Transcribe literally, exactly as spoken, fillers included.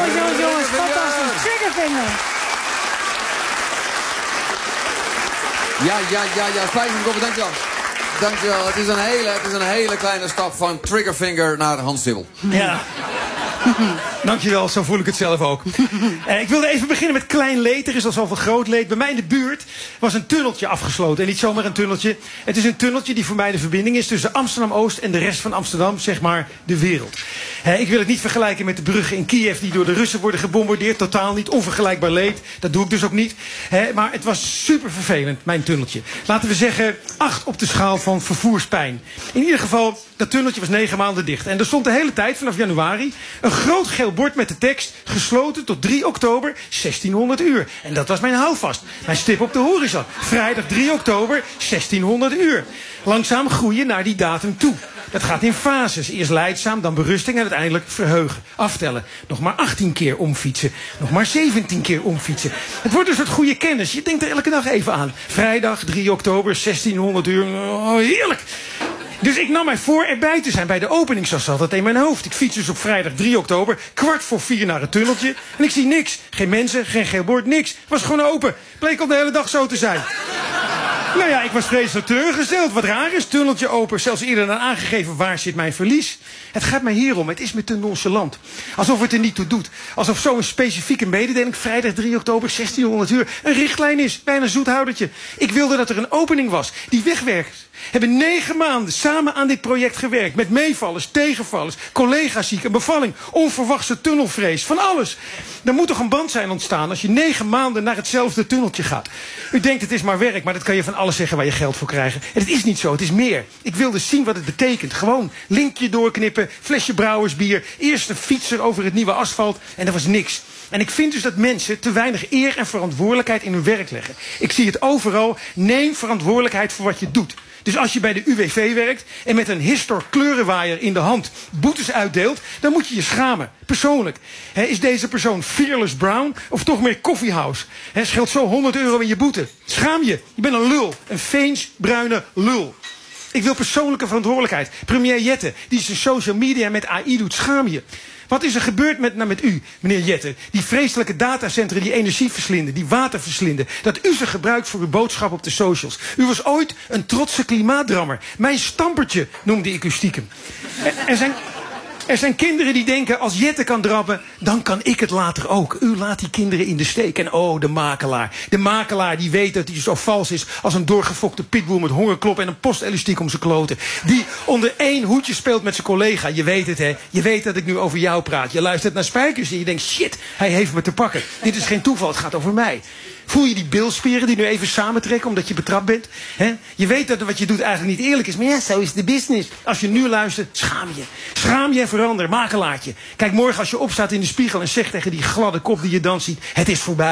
jongens, jongens, jongens. Fantastisch. Triggerfinger. Ja, ja, ja, ja. Spijt me, Robert, dankjewel. Dankjewel. Het is een hele, het is een hele kleine stap van Triggerfinger naar Hans Stibbel. Ja. Dankjewel, zo voel ik het zelf ook. Eh, ik wilde even beginnen met klein leed. Er is al zoveel groot leed. Bij mij in de buurt was een tunneltje afgesloten. En niet zomaar een tunneltje. Het is een tunneltje die voor mij de verbinding is tussen Amsterdam-Oost en de rest van Amsterdam, zeg maar de wereld. Eh, ik wil het niet vergelijken met de bruggen in Kiev die door de Russen worden gebombardeerd. Totaal niet. Onvergelijkbaar leed. Dat doe ik dus ook niet. Eh, maar het was super vervelend, mijn tunneltje. Laten we zeggen acht op de schaal van vervoerspijn. In ieder geval, dat tunneltje was negen maanden dicht. En er stond de hele tijd, vanaf januari, een groot geel bord met de tekst gesloten tot drie oktober, zestienhonderd uur. En dat was mijn houvast. Mijn stip op de horizon. Vrijdag drie oktober, zestienhonderd uur. Langzaam groeien naar die datum toe. Dat gaat in fases. Eerst lijdzaam, dan berusting en uiteindelijk verheugen. Aftellen. Nog maar achttien keer omfietsen. Nog maar zeventien keer omfietsen. Het wordt dus wat goede kennis. Je denkt er elke dag even aan. Vrijdag drie oktober, zestienhonderd uur. Oh, heerlijk. Dus ik nam mij voor erbij te zijn bij de opening, zo zat het in mijn hoofd. Ik fiets dus op vrijdag drie oktober, kwart voor vier naar het tunneltje. En ik zie niks. Geen mensen, geen geel bord, niks. Het was gewoon open. Bleek al de hele dag zo te zijn. Nou ja, ik was vreselijk teleurgesteld. Wat raar is, tunneltje open. Zelfs eerder dan aangegeven, waar zit mijn verlies? Het gaat mij hierom, het is me te nonchalant. Alsof het er niet toe doet. Alsof zo'n specifieke mededeling, vrijdag drie oktober, zestienhonderd uur, een richtlijn is. Bijna een zoethoudertje. Ik wilde dat er een opening was die wegwerkt. Hebben negen maanden samen aan dit project gewerkt. Met meevallers, tegenvallers, collega's ziek, een bevalling, onverwachte tunnelvrees, van alles. Er moet toch een band zijn ontstaan als je negen maanden naar hetzelfde tunneltje gaat. U denkt het is maar werk, maar dat kan je van alles zeggen waar je geld voor krijgt. En het is niet zo, het is meer. Ik wilde zien wat het betekent. Gewoon linkje doorknippen, flesje brouwersbier, eerst een fietser over het nieuwe asfalt en er was niks. En ik vind dus dat mensen te weinig eer en verantwoordelijkheid in hun werk leggen. Ik zie het overal. Neem verantwoordelijkheid voor wat je doet. Dus als je bij de U W V werkt en met een Histor kleurenwaaier in de hand boetes uitdeelt, dan moet je je schamen. Persoonlijk. He, is deze persoon Fearless Brown of toch meer Coffeehouse? He, scheelt zo honderd euro in je boete. Schaam je. Je bent een lul. Een Veens bruine lul. Ik wil persoonlijke verantwoordelijkheid. Premier Jette, die zijn social media met A I doet, schaam je. Wat is er gebeurd met, nou met u, meneer Jette? Die vreselijke datacentra die energie verslinden, die water verslinden. Dat u ze gebruikt voor uw boodschap op de socials. U was ooit een trotse klimaatdrammer. Mijn stampertje noemde ik u stiekem. Er, er zijn... Er zijn kinderen die denken, als Jette kan drabben, dan kan ik het later ook. U laat die kinderen in de steek. En oh, de makelaar. De makelaar die weet dat hij zo vals is als een doorgefokte pitbull met hongerklop en een postelastiek om zijn kloten. Die onder één hoedje speelt met zijn collega. Je weet het, hè. Je weet dat ik nu over jou praat. Je luistert naar Spijkers en je denkt, shit, hij heeft me te pakken. Dit is geen toeval, het gaat over mij. Voel je die bilspieren die nu even samentrekken omdat je betrapt bent? He? Je weet dat wat je doet eigenlijk niet eerlijk is. Maar ja, zo is de business. Als je nu luistert, schaam je. Schaam je en verander, makelaartje. Kijk morgen als je opstaat in de spiegel en zegt tegen die gladde kop die je dan ziet, het is voorbij.